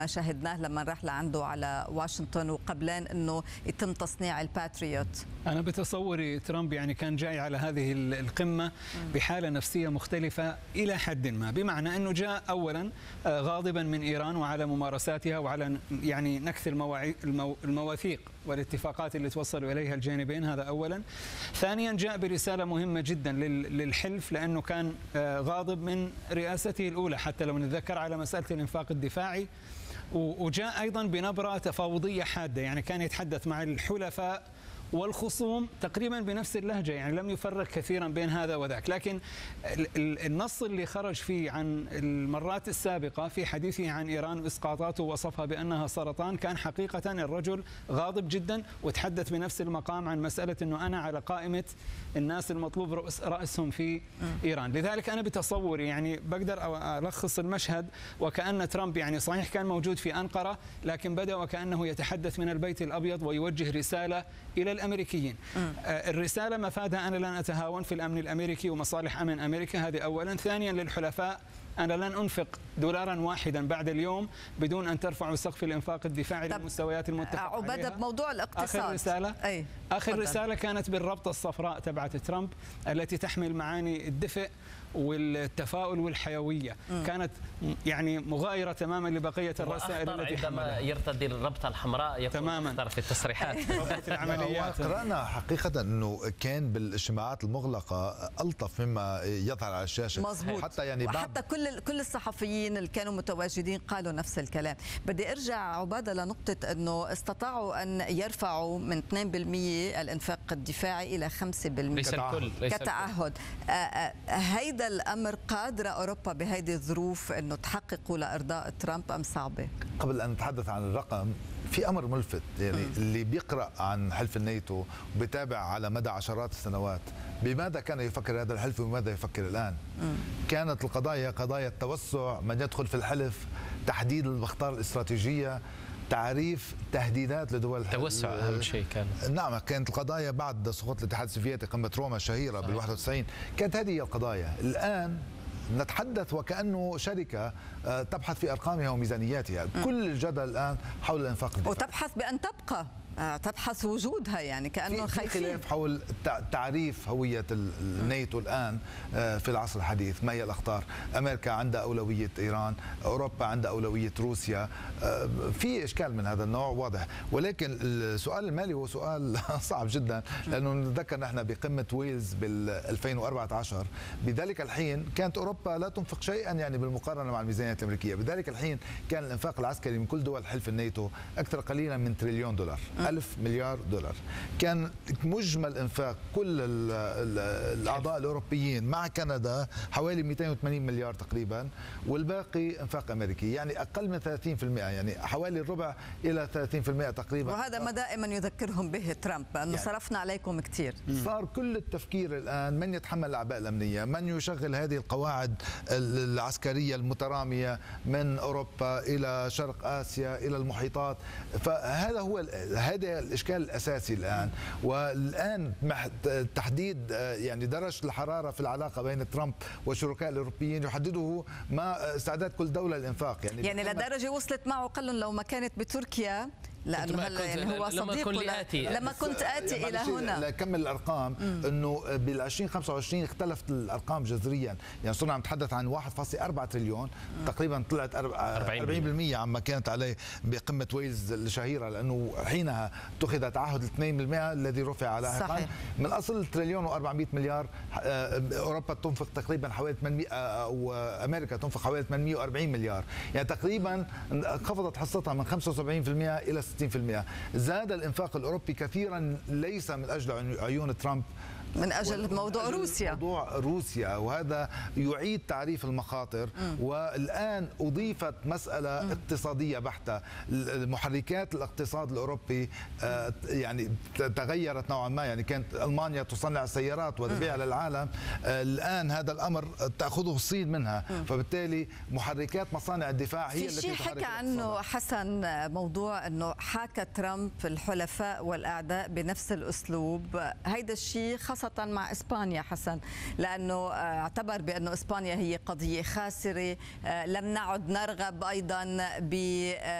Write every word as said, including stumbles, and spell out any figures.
شاهدناه لما راح لعنده على واشنطن وقبلان انه يتم تصنيع الباتريوت. انا بتصوري ترامب يعني كان جاي على هذه القمه بحاله نفسيه مختلفه الى حد ما، بمعنى انه جاء اولا غاضبا من ايران وعلى ممارساتها وعلى يعني نكث المواثيق والاتفاقات اللي توصلوا اليها الجانبين، هذا اولا. ثانيا جاء برساله مهمه جدا للحلف، لانه كان غاضب من رئاسته الاولى حتى لو نتذكر على مساله الانفاق الدفاعي، وجاء أيضا بنبرة تفاوضية حادة، يعني كان يتحدث مع الحلفاء والخصوم تقريبا بنفس اللهجة، يعني لم يفرق كثيرا بين هذا وذاك. لكن النص اللي خرج فيه عن المرات السابقة في حديثه عن إيران وإسقاطاته ووصفها بأنها سرطان، كان حقيقة الرجل غاضب جدا، وتحدث بنفس المقام عن مسألة أنه أنا على قائمة الناس المطلوب رأس رأسهم في إيران. لذلك أنا بتصوري يعني بقدر ألخص المشهد وكأن ترامب يعني صحيح كان موجود في أنقرة، لكن بدأ وكأنه يتحدث من البيت الأبيض ويوجه رسالة إلى الأمريكيين. الرسالة مفادها أنا لن أتهاون في الأمن الأمريكي ومصالح أمن أمريكا، هذه أولا. ثانيا للحلفاء، أنا لن أنفق دولارا واحدا بعد اليوم بدون أن ترفعوا سقف الإنفاق الدفاعي للمستويات المتفق عليها. عبادة بموضوع الاقتصاد، آخر رسالة أي. آخر رسالة كانت بالربطة الصفراء تبعت ترامب التي تحمل معاني الدفء والتفاؤل والحيوية. م. كانت يعني مغايرة تماما لبقية الرسائل التي عندما حملها. يرتدي الربطة الحمراء يكون تماما أكثر في التصريحات. العمليات. قرأنا حقيقة أنه كان بالاجتماعات المغلقة ألطف مما يظهر على الشاشة. مظبوط. حتى يعني وحتى كل كل الصحفيين اللي كانوا متواجدين قالوا نفس الكلام. بدي أرجع عبادة لنقطة أنه استطاعوا أن يرفعوا من اثنين بالمئة الإنفاق الدفاعي إلى خمسة بالمئة ليس الكل كتعهد. هيدا الأمر قادرة أوروبا بهيدي الظروف أنه تحققوا لإرضاء ترامب أم صعبة؟ قبل أن نتحدث عن الرقم، في أمر ملفت، يعني م. اللي بيقرأ عن حلف الناتو وبيتابع على مدى عشرات السنوات بماذا كان يفكر هذا الحلف وبماذا يفكر الآن. م. كانت القضايا قضايا التوسع، من يدخل في الحلف، تحديد المخطار الاستراتيجية، تعريف تهديدات لدول التوسع أهم شيء كان. نعم، كانت القضايا بعد سقوط الاتحاد السوفيتي، قمة روما الشهيرة بال واحد وتسعين، كانت هذه هي القضايا. الآن نتحدث وكأنه شركة تبحث في أرقامها وميزانياتها. م. كل الجدل الآن حول الإنفاق الدفاعي، وتبحث بأن تبقى تبحث وجودها، يعني كأنه خايفين. خلاف حول تعريف هوية الناتو الآن في العصر الحديث. ما هي الأخطار؟ أمريكا عندها أولوية إيران، أوروبا عندها أولوية روسيا. في إشكال من هذا النوع واضح، ولكن السؤال المالي هو سؤال صعب جدا، لأنه نتذكر نحن بقمة ويلز بال ألفين وأربعة عشر، بذلك الحين كانت أوروبا لا تنفق شيئا يعني بالمقارنة مع الميزانية الأمريكية. بذلك الحين كان الإنفاق العسكري من كل دول حلف الناتو أكثر قليلا من تريليون دولار، ألف مليار دولار. كان مجمل إنفاق كل الأعضاء الأوروبيين مع كندا حوالي مئتين وثمانين مليار تقريبا، والباقي إنفاق أمريكي، يعني أقل من ثلاثين بالمئة، يعني حوالي الربع إلى ثلاثين بالمئة تقريبا. وهذا ما دائما يذكرهم به ترامب، أنه يعني صرفنا عليكم كثير. صار كل التفكير الآن من يتحمل الأعباء الأمنية، من يشغل هذه القواعد العسكرية المترامية من أوروبا إلى شرق آسيا إلى المحيطات. فهذا هو هذا الإشكال الأساسي الآن. والآن تحديد يعني درجة الحرارة في العلاقة بين ترامب والشركاء الأوروبيين يحدده ما استعداد كل دولة للإنفاق. يعني يعني لدرجة وصلت معه قال لو ما كانت بتركيا، لانه هلا يعني هو صديق لما, لما كنت اتي الى هنا. لكمل الارقام، انه بال ألفين وخمسة وعشرين اختلفت الارقام جذريا، يعني صرنا عم نتحدث عن واحد فاصلة أربعة تريليون، مم. تقريبا طلعت أربعين بالمئة عما كانت عليه بقمه ويلز الشهيره، لانه حينها اتخذ تعهد اثنين بالمئة الذي رفع لاحقا من اصل تريليون وأربعمئة مليار. اوروبا تنفق تقريبا حوالي ثمانمئة، وامريكا تنفق حوالي ثمانمئة وأربعين مليار، يعني تقريبا انخفضت حصتها من خمسة وسبعين بالمئة الى ستين بالمئة. زاد الإنفاق الأوروبي كثيرا، ليس من أجل عيون ترامب، من أجل موضوع روسيا. موضوع روسيا، وهذا يعيد تعريف المخاطر. م. والآن أضيفت مسألة م. اقتصادية بحتة. محركات الاقتصاد الأوروبي آه يعني تغيرت نوعا ما، يعني كانت ألمانيا تصنع السيارات وتبيعها للعالم، آه الآن هذا الأمر تأخذه الصين منها. م. فبالتالي محركات مصانع الدفاع هي التي في شيء حكى عنه حسن، موضوع أنه حاكى ترامب الحلفاء والأعداء بنفس الأسلوب. هيدا الشيء خاص خاصة مع إسبانيا حسن، لأنه اعتبر بأنه إسبانيا هي قضية خاسرة. لم نعد نرغب أيضا ب